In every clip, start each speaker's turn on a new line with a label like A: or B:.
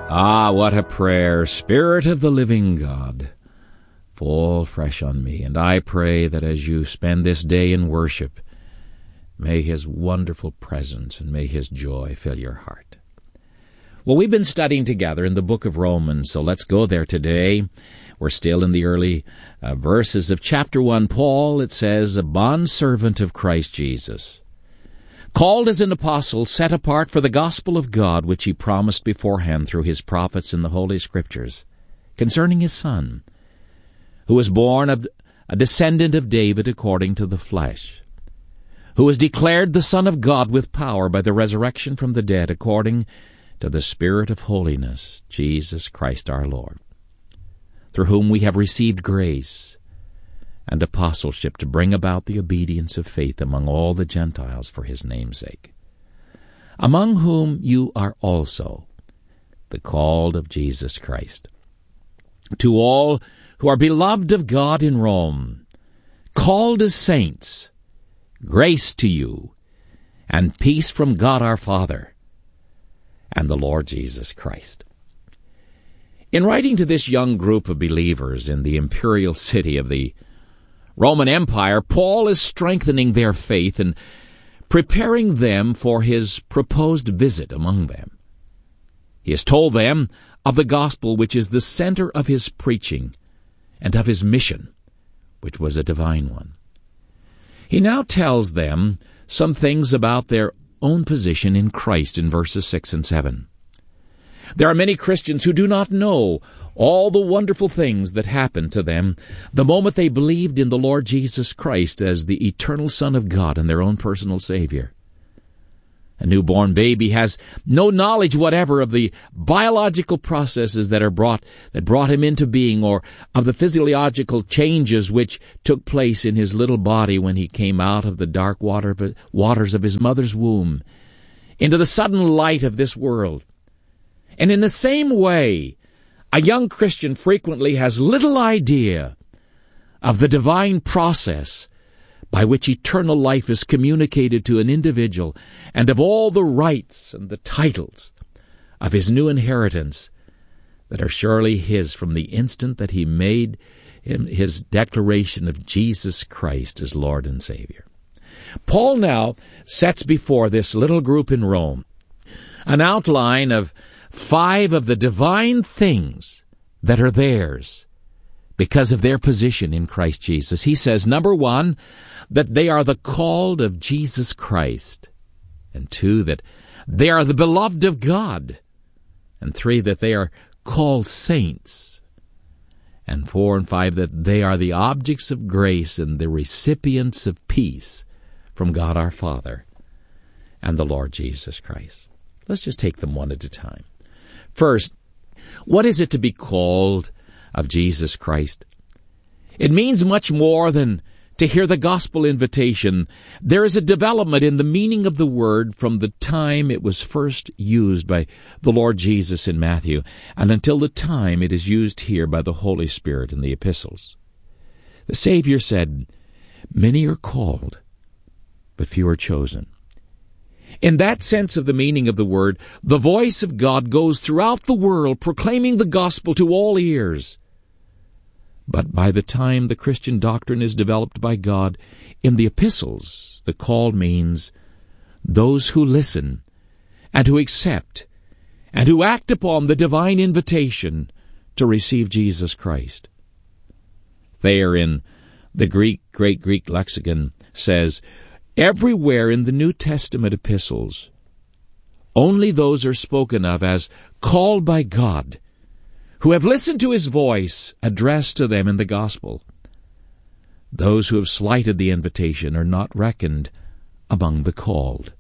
A: Ah, what a prayer! Spirit of the living God, fall fresh on me. And I pray that as you spend this day in worship, may His wonderful presence and may His joy fill your heart. Well, we've been studying together in the book of Romans, so let's go there today. We're still in the early verses of chapter 1. Paul, it says, a bondservant of Christ Jesus, called as an apostle, set apart for the gospel of God, which he promised beforehand through his prophets in the Holy Scriptures, concerning his Son, who was born of a descendant of David according to the flesh, who was declared the Son of God with power by the resurrection from the dead, according to the Spirit of holiness, Jesus Christ our Lord, through whom we have received grace and apostleship to bring about the obedience of faith among all the Gentiles for his name's sake, among whom you are also the called of Jesus Christ. To all who are beloved of God in Rome, called as saints, grace to you, and peace from God our Father and the Lord Jesus Christ. In writing to this young group of believers in the imperial city of the Roman Empire, Paul is strengthening their faith and preparing them for his proposed visit among them. He has told them of the gospel, which is the center of his preaching, and of his mission, which was a divine one. He now tells them some things about their own position in Christ in verses 6 and 7. There are many Christians who do not know all the wonderful things that happened to them the moment they believed in the Lord Jesus Christ as the eternal Son of God and their own personal Savior. A newborn baby has no knowledge whatever of the biological processes that brought him into being, or of the physiological changes which took place in his little body when he came out of the dark waters of his mother's womb into the sudden light of this world. And in the same way, a young Christian frequently has little idea of the divine process by which eternal life is communicated to an individual, and of all the rights and the titles of his new inheritance that are surely his from the instant that he made his declaration of Jesus Christ as Lord and Savior. Paul now sets before this little group in Rome an outline of 5 of the divine things that are theirs because of their position in Christ Jesus. He says, number 1, that they are the called of Jesus Christ, and 2, that they are the beloved of God, and 3, that they are called saints, and 4 and 5, that they are the objects of grace and the recipients of peace from God our Father and the Lord Jesus Christ. Let's just take them one at a time. First, what is it to be called of Jesus Christ? It means much more than to hear the gospel invitation. There is a development in the meaning of the word from the time it was first used by the Lord Jesus in Matthew and until the time it is used here by the Holy Spirit in the epistles. The Savior said, "Many are called, but few are chosen." In that sense of the meaning of the word, the voice of God goes throughout the world proclaiming the gospel to all ears. But by the time the Christian doctrine is developed by God in the epistles, the called means those who listen and who accept and who act upon the divine invitation to receive Jesus Christ. Thayer in the Great Greek lexicon says, everywhere in the New Testament epistles, only those are spoken of as called by God, who have listened to his voice addressed to them in the gospel. Those who have slighted the invitation are not reckoned among the called.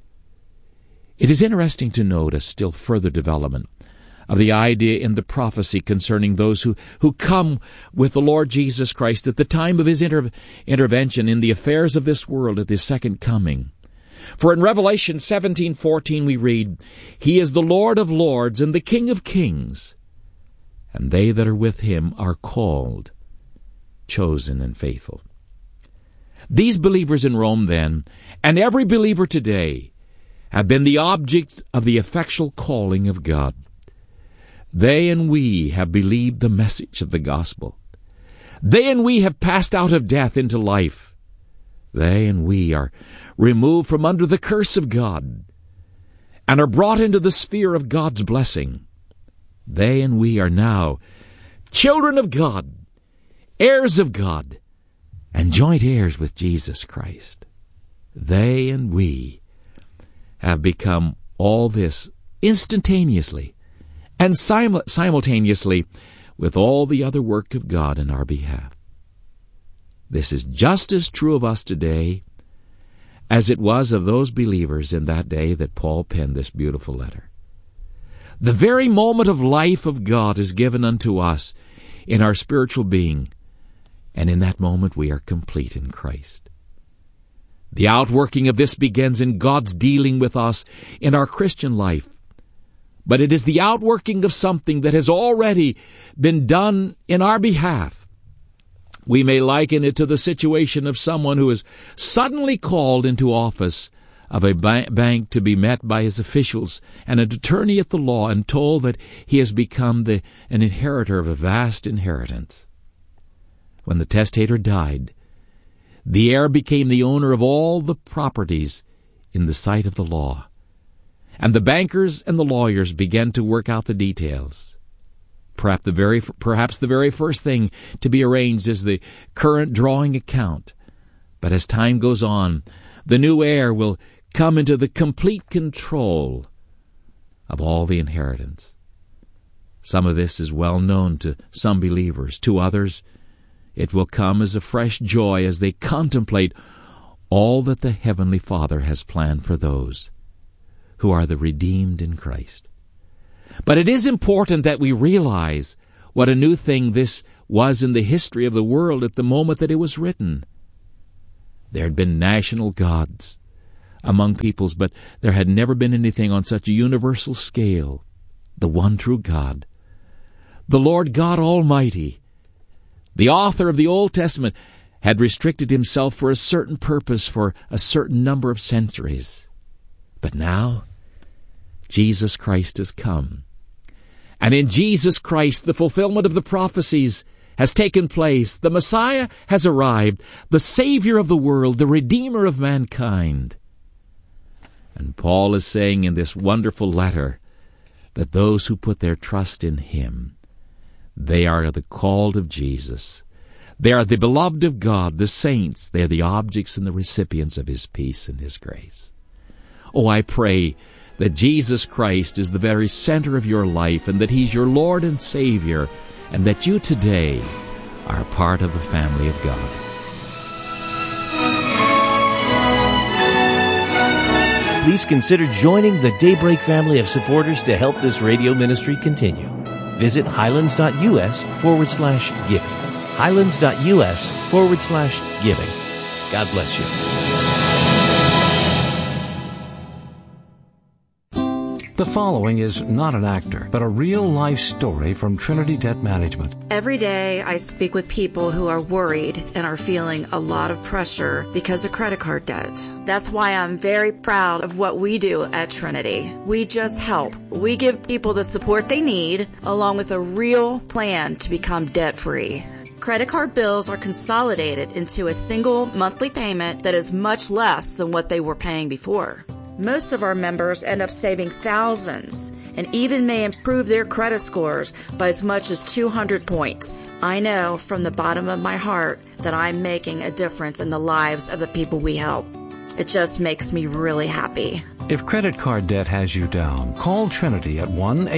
A: It is interesting to note a still further development of the idea in the prophecy concerning those who come with the Lord Jesus Christ at the time of his intervention in the affairs of this world at his second coming. For in Revelation 17:14 we read, "He is the Lord of lords and the King of kings, and they that are with him are called, chosen, and faithful." These believers in Rome then, and every believer today, have been the objects of the effectual calling of God. They and we have believed the message of the gospel. They and we have passed out of death into life. They and we are removed from under the curse of God and are brought into the sphere of God's blessing. They and we are now children of God, heirs of God, and joint heirs with Jesus Christ. They and we have become all this instantaneously and simultaneously with all the other work of God in our behalf. This is just as true of us today as it was of those believers in that day that Paul penned this beautiful letter. The very moment of life of God is given unto us in our spiritual being, and in that moment we are complete in Christ. The outworking of this begins in God's dealing with us in our Christian life, but it is the outworking of something that has already been done in our behalf. We may liken it to the situation of someone who is suddenly called into office of a bank to be met by his officials and an attorney at the law and told that he has become an inheritor of a vast inheritance. When the testator died, the heir became the owner of all the properties in the sight of the law, and the bankers and the lawyers began to work out the details. Perhaps the very first thing to be arranged is the current drawing account. But as time goes on, the new heir will come into the complete control of all the inheritance. Some of this is well known to some believers. To others, it will come as a fresh joy as they contemplate all that the Heavenly Father has planned for those who are the redeemed in Christ. But it is important that we realize what a new thing this was in the history of the world at the moment that it was written. There had been national gods among peoples, but there had never been anything on such a universal scale. The one true God, the Lord God Almighty, the author of the Old Testament, had restricted himself for a certain purpose for a certain number of centuries. But now, Jesus Christ has come. And in Jesus Christ, the fulfillment of the prophecies has taken place. The Messiah has arrived, the Savior of the world, the Redeemer of mankind. And Paul is saying in this wonderful letter that those who put their trust in Him, they are the called of Jesus. They are the beloved of God, the saints. They are the objects and the recipients of His peace and His grace. Oh, I pray that Jesus Christ is the very center of your life and that He's your Lord and Savior, and that you today are part of the family of God.
B: Please consider joining the Daybreak family of supporters to help this radio ministry continue. Visit highlands.us/giving. highlands.us/giving. God bless you.
C: The following is not an actor, but a real-life story from Trinity Debt Management.
D: Every day I speak with people who are worried and are feeling a lot of pressure because of credit card debt. That's why I'm very proud of what we do at Trinity. We just help. We give people the support they need, along with a real plan to become debt-free. Credit card bills are consolidated into a single monthly payment that is much less than what they were paying before. Most of our members end up saving thousands and even may improve their credit scores by as much as 200 points. I know from the bottom of my heart that I'm making a difference in the lives of the people we help. It just makes me really happy.
C: If credit card debt has you down, call Trinity at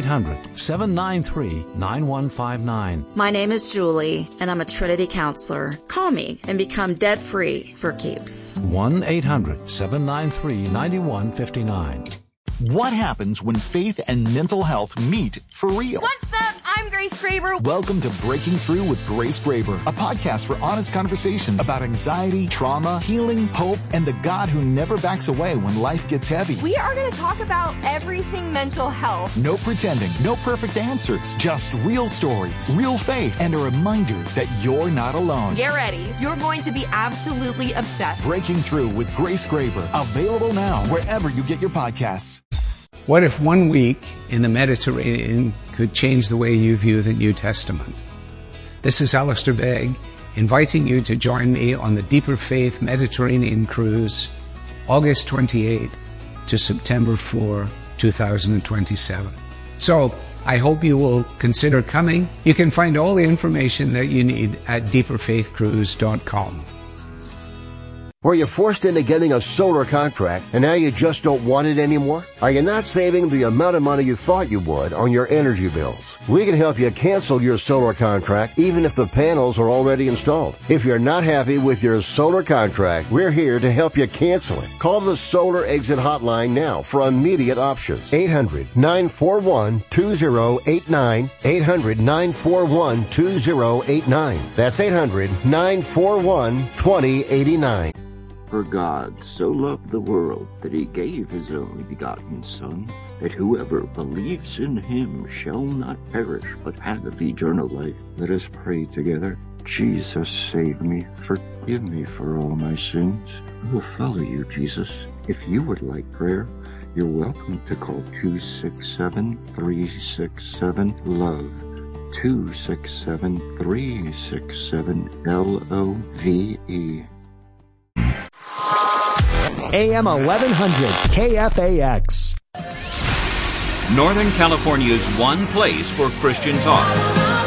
C: 1-800-793-9159.
D: My name is Julie, and I'm a Trinity counselor. Call me and become debt-free for keeps.
C: 1-800-793-9159.
E: What happens when faith and mental health meet for real?
F: What's up? I'm Grace Graber.
E: Welcome to Breaking Through with Grace Graber, a podcast for honest conversations about anxiety, trauma, healing, hope, and the God who never backs away when life gets heavy.
F: We are going to talk about everything mental health.
E: No pretending, no perfect answers, just real stories, real faith, and a reminder that you're not alone.
F: Get ready. You're going to be absolutely obsessed.
E: Breaking Through with Grace Graber, available now wherever you get your podcasts.
G: What if 1 week in the Mediterranean could change the way you view the New Testament? This is Alistair Begg, inviting you to join me on the Deeper Faith Mediterranean Cruise, August 28th to September 4, 2027. So, I hope you will consider coming. You can find all the information that you need at deeperfaithcruise.com.
H: Were you forced into getting a solar contract and now you just don't want it anymore? Are you not saving the amount of money you thought you would on your energy bills? We can help you cancel your solar contract even if the panels are already installed. If you're not happy with your solar contract, we're here to help you cancel it. Call the Solar Exit Hotline now for immediate options. 800-941-2089. 800-941-2089. That's 800-941-2089.
I: For God so loved the world that he gave his only begotten Son, that whoever believes in him shall not perish but have eternal life. Let us pray together. Jesus, save me. Forgive me for all my sins. I will follow you, Jesus. If you would like prayer, you're welcome to call 267-367-LOVE. 267-367-LOVE.
J: AM 1100 KFAX.
K: Northern California's one place for Christian talk.